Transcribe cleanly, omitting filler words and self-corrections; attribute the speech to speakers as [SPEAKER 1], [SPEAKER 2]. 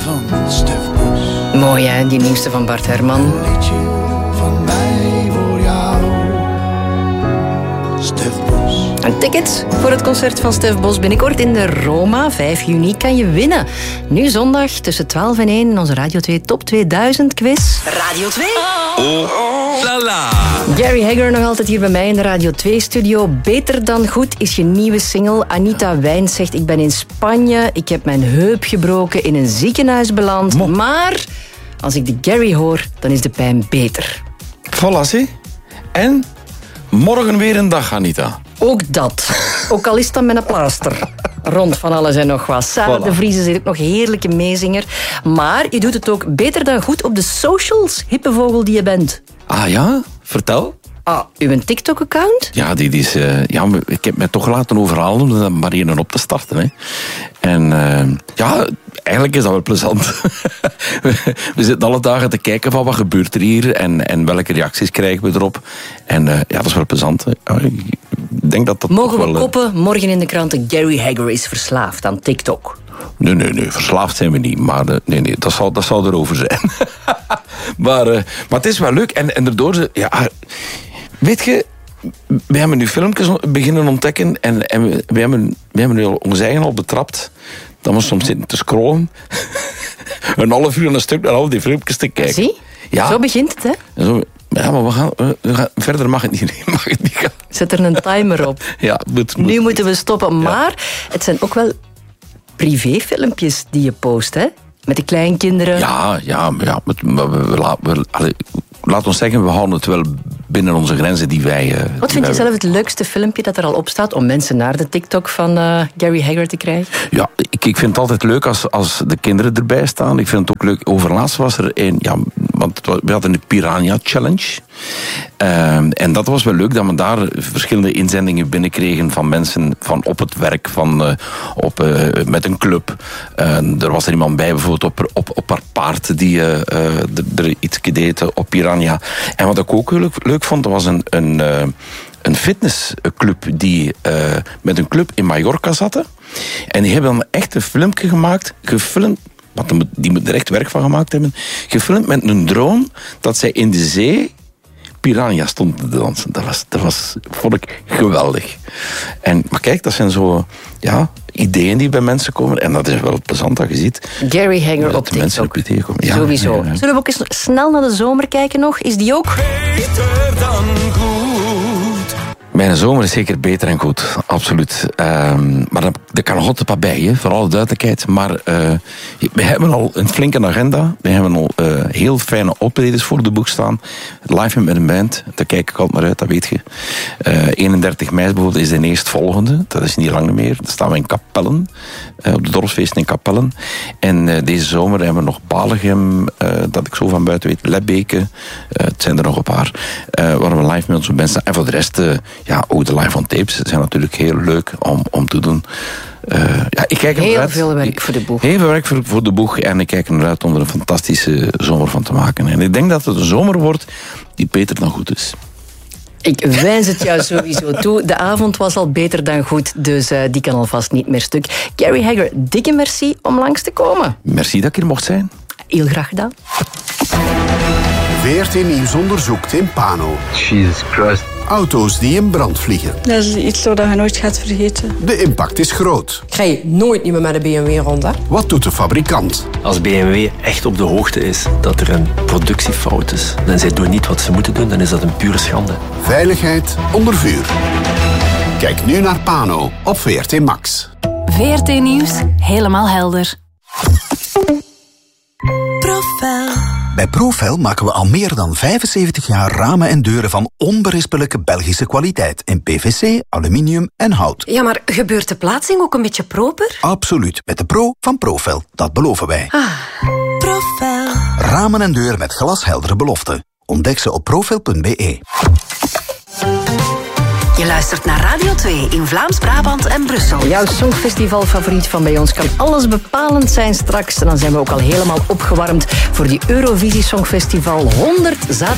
[SPEAKER 1] van Stef Bos.
[SPEAKER 2] Mooi hè, die nieuwste van Bart Herman.
[SPEAKER 1] Een liedje van mij voor jou. Stef Bos.
[SPEAKER 2] En tickets voor het concert van Stef Bos binnenkort in de Roma. 5 juni kan je winnen. Nu zondag tussen 12 en 1 in onze Radio 2 Top 2000 quiz.
[SPEAKER 3] Radio 2.
[SPEAKER 4] Oh, la la.
[SPEAKER 2] Gary Hagger nog altijd hier bij mij in de Radio 2-studio. Beter dan goed is je nieuwe single. Anita Wijns zegt, ik ben in Spanje. Ik heb mijn heup gebroken, in een ziekenhuis beland. Maar als ik de Gary hoor, dan is de pijn beter.
[SPEAKER 4] Voilà, zie. En morgen weer een dag, Anita.
[SPEAKER 2] Ook dat. Ook al is het dan met een plaaster. Rond van alles en nog wat. Sarah de Vries is ook nog heerlijke meezinger. Maar je doet het ook beter dan goed op de socials, hippe vogel die je bent.
[SPEAKER 4] Ah ja? Vertel.
[SPEAKER 2] Uw TikTok-account?
[SPEAKER 4] Ja, die is... ik heb mij toch laten overhalen om er maar een op te starten. Hè. En ja, eigenlijk is dat wel plezant. We zitten alle dagen te kijken van wat gebeurt er hier en welke reacties krijgen we erop. En ja, dat is wel plezant. Ik denk dat dat
[SPEAKER 2] mogen
[SPEAKER 4] wel,
[SPEAKER 2] we koppen morgen in de kranten Gary Hagger is verslaafd aan TikTok?
[SPEAKER 4] Nee, verslaafd zijn we niet. Maar nee, dat zal erover zijn. maar het is wel leuk. En daardoor... Ja, weet je, we hebben nu filmpjes beginnen ontdekken en we hebben nu ons eigen al betrapt dat we soms zitten te scrollen. Een half uur een stuk naar al die filmpjes te kijken.
[SPEAKER 2] Zie? Ja. Zo begint het, hè?
[SPEAKER 4] Zo, ja, maar we gaan verder mag het niet gaan.
[SPEAKER 2] Zet er een timer op.
[SPEAKER 4] Ja,
[SPEAKER 2] nu moeten we stoppen. Maar het zijn ook wel privéfilmpjes die je post, hè? Met de kleinkinderen.
[SPEAKER 4] Ja, laat ons zeggen, we houden het wel binnen onze grenzen die wij...
[SPEAKER 2] Wat vind je zelf het leukste filmpje dat er al op staat om mensen naar de TikTok van Gary Hagger te krijgen? Ja,
[SPEAKER 4] ik vind het altijd leuk als de kinderen erbij staan. Ik vind het ook leuk. Overlaatst was er een... Ja, want we hadden een Piranha Challenge. En dat was wel leuk dat we daar verschillende inzendingen binnenkregen van mensen van op het werk, met een club. Er was er iemand bij, bijvoorbeeld op haar paard, die er iets deed op Piranha. En wat ik ook leuk vond, was een fitnessclub die met een club in Mallorca zaten. En die hebben dan echt een filmpje gemaakt, gefilmd. Want die moeten er echt werk van gemaakt hebben. Gefilmd met een drone dat zij in de zee Piranha stond te dansen. Dat vond ik geweldig. Maar kijk, dat zijn zo ideeën die bij mensen komen. En dat is wel plezant dat je ziet.
[SPEAKER 2] Gary Hagger op TikTok.
[SPEAKER 4] Ja,
[SPEAKER 2] sowieso.
[SPEAKER 4] Ja.
[SPEAKER 2] Zullen we ook eens snel naar de zomer kijken nog? Is die ook?
[SPEAKER 5] Beter dan goed.
[SPEAKER 4] Mijn zomer is zeker beter en goed, absoluut. Maar er kan nog altijd wat bij, hè, voor alle duidelijkheid. Maar we hebben al een flinke agenda. We hebben al heel fijne optredens voor de boeg staan. Live met een band, daar kijk ik altijd naar uit, dat weet je. 31 mei bijvoorbeeld is de eerstvolgende. Dat is niet lang meer. Dan staan we in Kapellen, op de dorpsfeesten in Kapellen. En deze zomer hebben we nog Balegem, dat ik zo van buiten weet, Lebbeke. Het zijn er nog een paar. Waar we live met onze band staan. En voor de rest... ook de live on tapes zijn natuurlijk heel leuk om te doen. Ik kijk
[SPEAKER 2] heel veel werk voor de boeg.
[SPEAKER 4] Heel veel werk voor de boeg. En ik kijk er naar uit om er een fantastische zomer van te maken. En ik denk dat het een zomer wordt die beter dan goed is.
[SPEAKER 2] Ik wens het jou sowieso toe. De avond was al beter dan goed, dus die kan alvast niet meer stuk. Gary Hagger, dikke merci om langs te komen.
[SPEAKER 4] Merci dat ik hier mocht zijn.
[SPEAKER 2] Heel graag gedaan.
[SPEAKER 6] VRT Nieuws onderzoekt in Pano.
[SPEAKER 7] Jesus Christ.
[SPEAKER 6] Auto's die in brand vliegen.
[SPEAKER 8] Dat is iets dat je nooit gaat vergeten.
[SPEAKER 6] De impact is groot.
[SPEAKER 9] Ik rij nooit meer met een BMW rond, hè?
[SPEAKER 6] Wat doet de fabrikant?
[SPEAKER 7] Als BMW echt op de hoogte is dat er een productiefout is en zij doen niet wat ze moeten doen, dan is dat een pure schande.
[SPEAKER 6] Veiligheid onder vuur. Kijk nu naar Pano op VRT Max.
[SPEAKER 10] VRT Nieuws, helemaal helder.
[SPEAKER 11] Profel. Bij Profel maken we al meer dan 75 jaar ramen en deuren van onberispelijke Belgische kwaliteit in PVC, aluminium en hout.
[SPEAKER 10] Ja, maar gebeurt de plaatsing ook een beetje proper?
[SPEAKER 11] Absoluut, met de Pro van Profel. Dat beloven wij.
[SPEAKER 10] Profel.
[SPEAKER 11] Ramen en deuren met glasheldere beloften. Ontdek ze op profel.be.
[SPEAKER 10] Je luistert naar Radio 2 in Vlaams-Brabant en Brussel.
[SPEAKER 2] Jouw songfestivalfavoriet van bij ons kan alles bepalend zijn straks. En dan zijn we ook al helemaal opgewarmd voor die Eurovisie Songfestival 100 zaterdag.